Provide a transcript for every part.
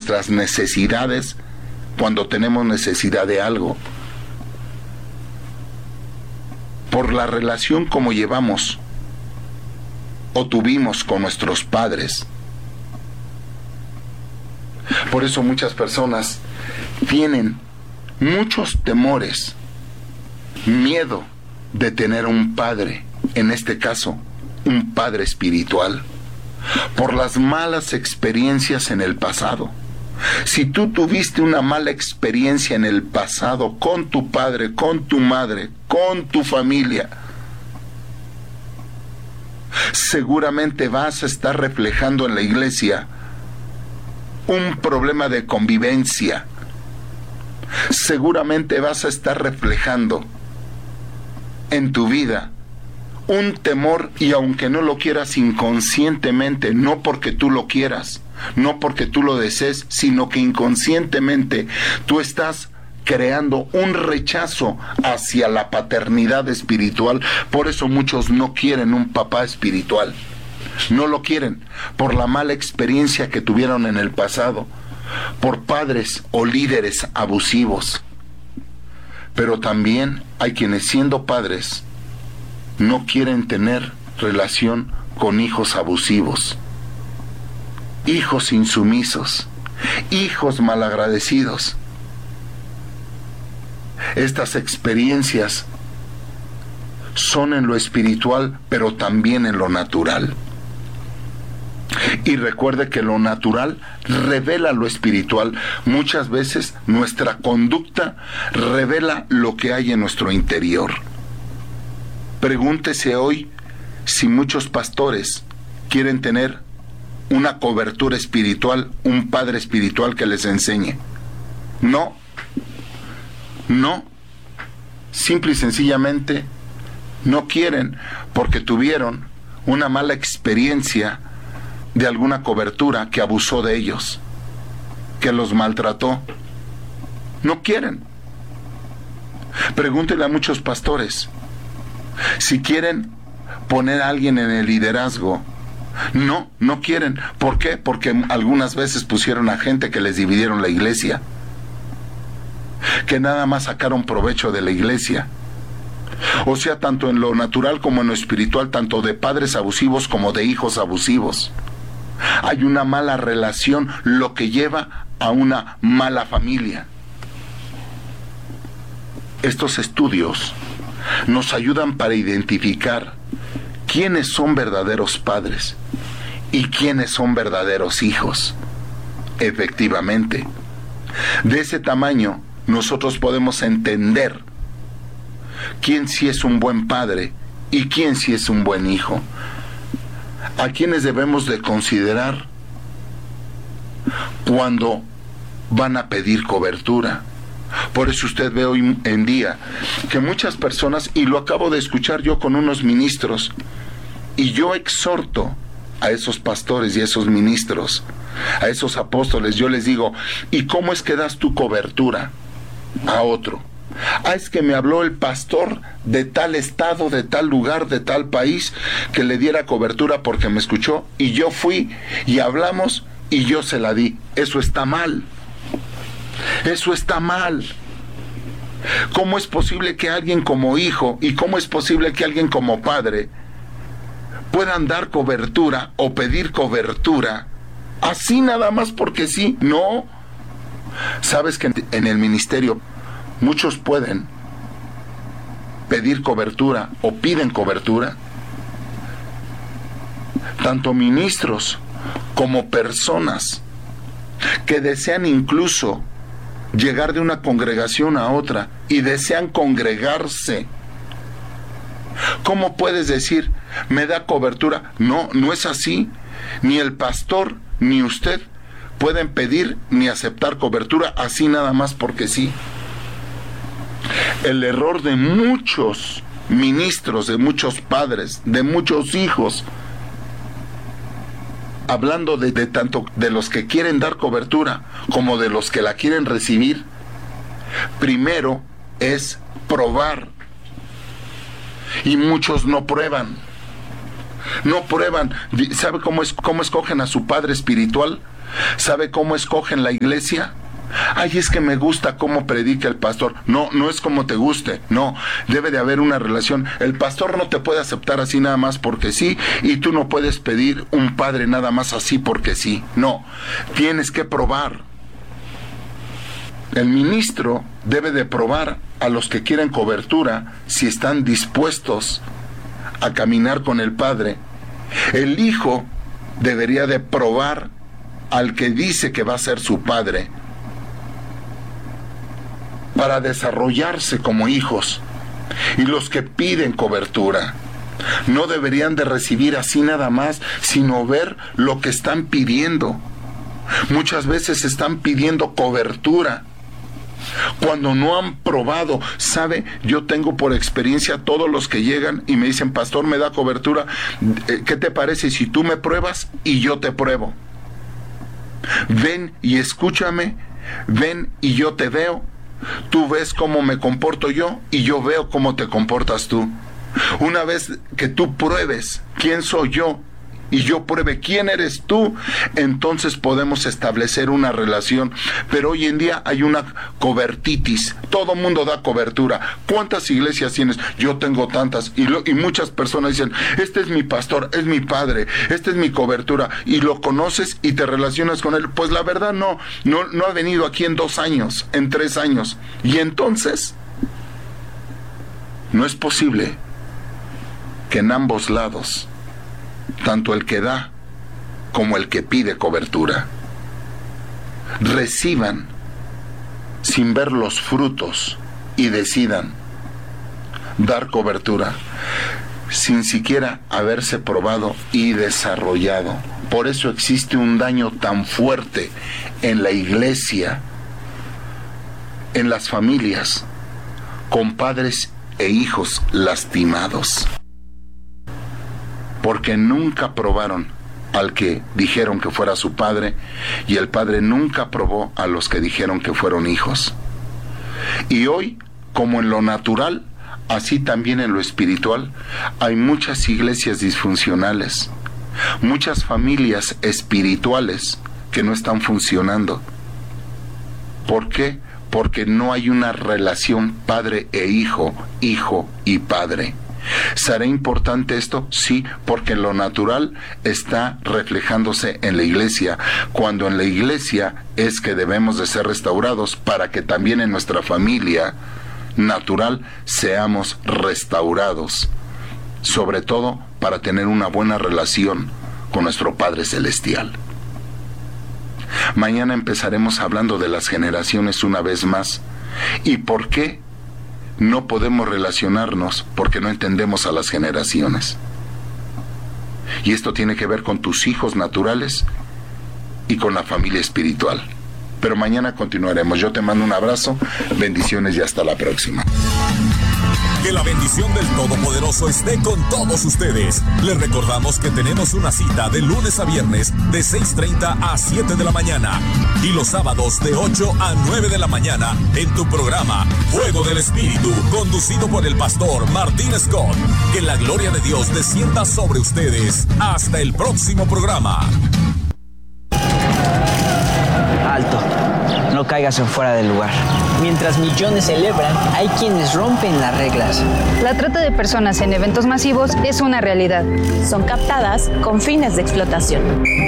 nuestras necesidades cuando tenemos necesidad de algo. Por la relación como llevamos o tuvimos con nuestros padres. Por eso muchas personas tienen muchos temores, miedo de tener un padre, en este caso, un padre espiritual, por las malas experiencias en el pasado. Si tú tuviste una mala experiencia en el pasado con tu padre, con tu madre, con tu familia, seguramente vas a estar reflejando en la iglesia un problema de convivencia. Seguramente vas a estar reflejando en tu vida un temor, y aunque no lo quieras inconscientemente, no porque tú lo quieras, no porque tú lo desees, sino que inconscientemente tú estás creando un rechazo hacia la paternidad espiritual. Por eso muchos no quieren un papá espiritual. No lo quieren por la mala experiencia que tuvieron en el pasado, por padres o líderes abusivos. Pero también hay quienes, siendo padres, no quieren tener relación con hijos abusivos, hijos insumisos, hijos malagradecidos. Estas experiencias son en lo espiritual, pero también en lo natural. Y recuerde que lo natural revela lo espiritual. Muchas veces nuestra conducta revela lo que hay en nuestro interior. Pregúntese hoy si muchos pastores quieren tener una cobertura espiritual, un padre espiritual que les enseñe. No, simple y sencillamente no quieren, porque tuvieron una mala experiencia de alguna cobertura que abusó de ellos, que los maltrató. No quieren. Pregúntele a muchos pastores si quieren poner a alguien en el liderazgo. No quieren. ¿Por qué? Porque algunas veces pusieron a gente que les dividieron la iglesia, que nada más sacaron provecho de la iglesia. O sea, tanto en lo natural como en lo espiritual, tanto de padres abusivos como de hijos abusivos. Hay una mala relación, lo que lleva a una mala familia. Estos estudios nos ayudan para identificar quiénes son verdaderos padres y quiénes son verdaderos hijos. Efectivamente, de ese tamaño nosotros podemos entender quién sí es un buen padre y quién sí es un buen hijo. A quienes debemos de considerar cuando van a pedir cobertura. Por eso usted ve hoy en día que muchas personas, y lo acabo de escuchar yo con unos ministros, y yo exhorto a esos pastores y a esos ministros, a esos apóstoles, yo les digo, ¿y cómo es que das tu cobertura a otro? Es que me habló el pastor de tal estado, de tal lugar, de tal país, que le diera cobertura porque me escuchó, y yo fui y hablamos y yo se la di. Eso está mal. Eso está mal. ¿Cómo es posible que alguien como hijo y cómo es posible que alguien como padre puedan dar cobertura o pedir cobertura así nada más porque sí? No. ¿Sabes que en el ministerio muchos pueden pedir cobertura o piden cobertura? Tanto ministros como personas que desean incluso llegar de una congregación a otra y desean congregarse. ¿Cómo puedes decir, me da cobertura? No es así. Ni el pastor ni usted pueden pedir ni aceptar cobertura así nada más porque sí. El error de muchos ministros, de muchos padres, de muchos hijos, hablando de tanto de los que quieren dar cobertura como de los que la quieren recibir, primero es probar. Y muchos no prueban. ¿Sabe cómo escogen a su padre espiritual? ¿Sabe cómo escogen la iglesia? Ay, es que me gusta cómo predica el pastor. No, no es como te guste, no, debe de haber una relación. El pastor no te puede aceptar así nada más porque sí, y tú no puedes pedir un padre nada más así porque sí, no, tienes que probar. El ministro debe de probar a los que quieren cobertura si están dispuestos a caminar con el padre. El hijo debería de probar al que dice que va a ser su padre, para desarrollarse como hijos. Y los que piden cobertura no deberían de recibir así nada más, sino ver lo que están pidiendo. Muchas veces están pidiendo cobertura cuando no han probado. ¿Sabe? Yo tengo por experiencia todos los que llegan y me dicen, pastor, me da cobertura, ¿qué te parece si tú me pruebas y yo te pruebo? Ven y escúchame, ven y yo te veo. Tú ves cómo me comporto yo y yo veo cómo te comportas tú. Una vez que tú pruebes quién soy yo y yo pruebe quién eres tú, entonces podemos establecer una relación. Pero hoy en día hay una cobertitis. Todo mundo da cobertura. ¿Cuántas iglesias tienes? Yo tengo tantas. Y muchas personas dicen, este es mi pastor, es mi padre, esta es mi cobertura. Y lo conoces y te relacionas con él. Pues la verdad no ha venido aquí en 2 años, en 3 años. Y entonces, no es posible que en ambos lados, tanto el que da como el que pide cobertura, reciban sin ver los frutos y decidan dar cobertura sin siquiera haberse probado y desarrollado. Por eso existe un daño tan fuerte en la iglesia, en las familias, con padres e hijos lastimados, porque nunca probaron al que dijeron que fuera su padre, y el padre nunca probó a los que dijeron que fueron hijos. Y hoy, como en lo natural, así también en lo espiritual, hay muchas iglesias disfuncionales, muchas familias espirituales que no están funcionando. ¿Por qué? Porque no hay una relación padre e hijo, hijo y padre. ¿Será importante esto? Sí, porque lo natural está reflejándose en la iglesia, cuando en la iglesia es que debemos de ser restaurados para que también en nuestra familia natural seamos restaurados, sobre todo para tener una buena relación con nuestro Padre Celestial. Mañana empezaremos hablando de las generaciones una vez más. ¿Y por qué no podemos relacionarnos? Porque no entendemos a las generaciones. Y esto tiene que ver con tus hijos naturales y con la familia espiritual. Pero mañana continuaremos. Yo te mando un abrazo, bendiciones y hasta la próxima. Que la bendición del Todopoderoso esté con todos ustedes. Les recordamos que tenemos una cita de lunes a viernes de 6:30 a 7 de la mañana y los sábados de 8 a 9 de la mañana en tu programa Fuego del Espíritu, conducido por el pastor Martín Scott. Que la gloria de Dios descienda sobre ustedes. Hasta el próximo programa. Alto, no caigas en fuera del lugar. Mientras millones celebran, hay quienes rompen las reglas. La trata de personas en eventos masivos es una realidad. Son captadas con fines de explotación.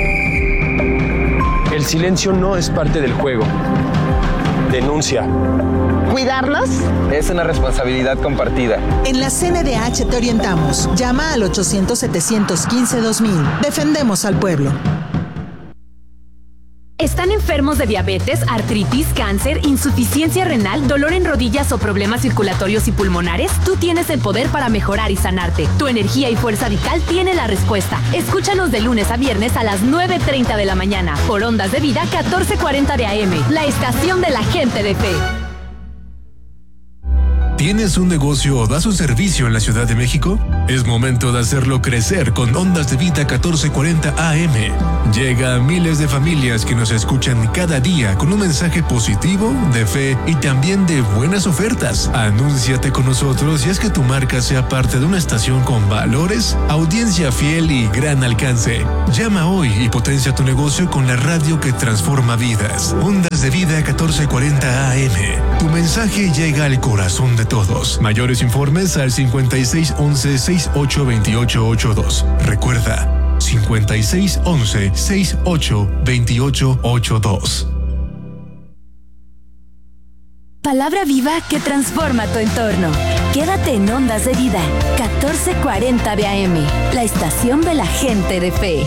El silencio no es parte del juego. Denuncia. ¿Cuidarlos? Es una responsabilidad compartida. En la CNDH te orientamos. Llama al 800-715-2000. Defendemos al pueblo. ¿Están enfermos de diabetes, artritis, cáncer, insuficiencia renal, dolor en rodillas o problemas circulatorios y pulmonares? Tú tienes el poder para mejorar y sanarte. Tu energía y fuerza vital tiene la respuesta. Escúchanos de lunes a viernes a las 9:30 de la mañana por Ondas de Vida 1440 de AM, la estación de la gente de fe. ¿Tienes un negocio o das un servicio en la Ciudad de México? Es momento de hacerlo crecer con Ondas de Vida 1440 AM. Llega a miles de familias que nos escuchan cada día con un mensaje positivo, de fe y también de buenas ofertas. Anúnciate con nosotros y haz que tu marca sea parte de una estación con valores, audiencia fiel y gran alcance. Llama hoy y potencia tu negocio con la radio que transforma vidas. Ondas de Vida 1440 AM. Tu mensaje llega al corazón de todos. Mayores informes al 5611-682882. Recuerda, 5611-682882. Palabra viva que transforma tu entorno. Quédate en Ondas de Vida, 1440 de AM, la estación de la gente de fe.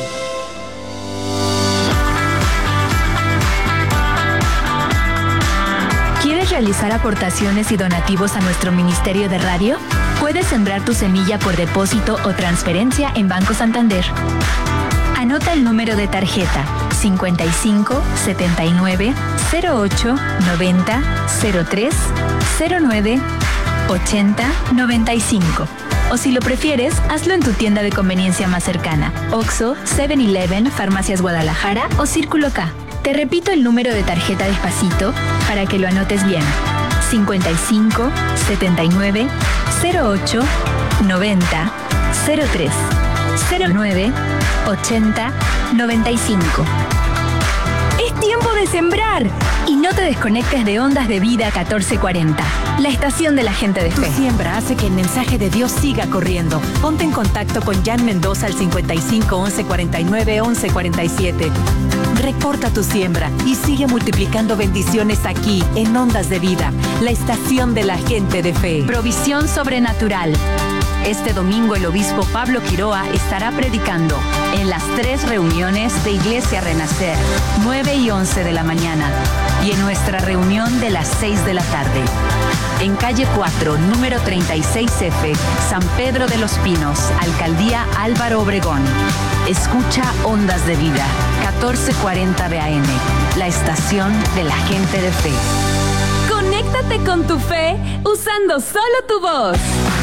¿Quieres realizar aportaciones y donativos a nuestro Ministerio de Radio? Puedes sembrar tu semilla por depósito o transferencia en Banco Santander. Anota el número de tarjeta 55 79 08 90 03 09 80 95. O si lo prefieres, hazlo en tu tienda de conveniencia más cercana: Oxxo, 7-Eleven, Farmacias Guadalajara o Círculo K. Te repito el número de tarjeta despacito para que lo anotes bien: 55 79 08 90 03 09 80 95. Es tiempo de sembrar. Y no te desconectes de Ondas de Vida 1440, la estación de la gente de fe. Tu siembra hace que el mensaje de Dios siga corriendo. Ponte en contacto con Jan Mendoza al 55 11 49 11 47. Reporta tu siembra y sigue multiplicando bendiciones aquí en Ondas de Vida, la estación de la gente de fe. Provisión sobrenatural. Este domingo el obispo Pablo Quiroa estará predicando en las 3 reuniones de Iglesia Renacer, 9 y 11 de la mañana, y en nuestra reunión de las 6 de la tarde. En calle 4, número 36F, San Pedro de los Pinos, Alcaldía Álvaro Obregón. Escucha Ondas de Vida, 1440 de AM, la estación de la gente de fe. Conéctate con tu fe usando solo tu voz.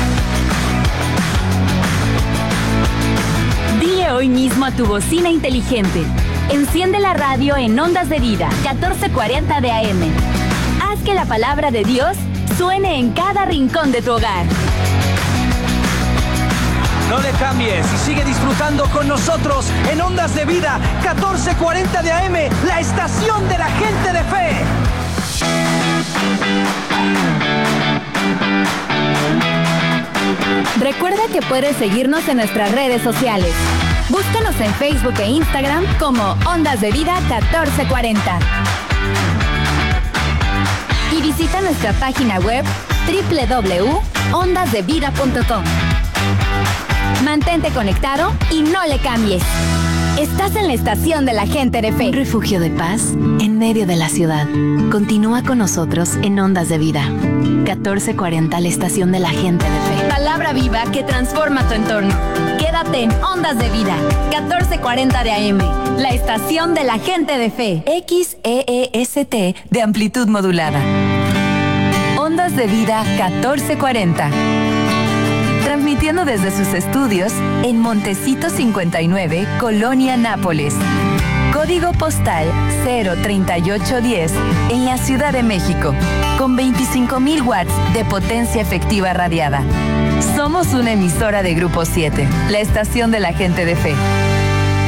Dile hoy mismo a tu bocina inteligente: enciende la radio en Ondas de Vida, 1440 de AM. Haz que la palabra de Dios suene en cada rincón de tu hogar. No le cambies y sigue disfrutando con nosotros en Ondas de Vida, 1440 de AM, la estación de la gente de fe. Recuerda que puedes seguirnos en nuestras redes sociales. Búscanos en Facebook e Instagram como Ondas de Vida 1440. Y visita nuestra página web www.ondasdevida.com. Mantente conectado y no le cambies. Estás en la estación de la gente de fe. Un refugio de paz en medio de la ciudad. Continúa con nosotros en Ondas de Vida. 1440, la estación de la gente de fe. Palabra viva que transforma tu entorno. Quédate en Ondas de Vida, 1440 de AM, la estación de la gente de fe. XEEST de amplitud modulada. Ondas de Vida 1440. Transmitiendo desde sus estudios en Montecito 59, Colonia Nápoles. Código postal 03810 en la Ciudad de México, con 25,000 watts de potencia efectiva radiada. Somos una emisora de Grupo 7, la estación de la gente de fe.